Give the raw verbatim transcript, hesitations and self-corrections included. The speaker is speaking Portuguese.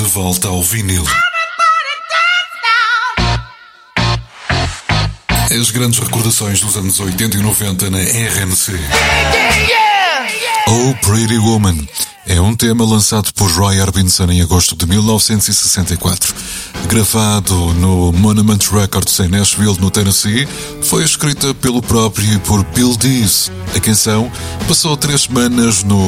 volta ao vinil. As grandes recordações dos anos oitenta e noventa na R N C. Oh Pretty Woman é um tema lançado por Roy Orbison em agosto de mil novecentos e sessenta e quatro. Gravado no Monument Records em Nashville, no Tennessee, foi escrita pelo próprio e por Bill Dees. A canção passou três semanas no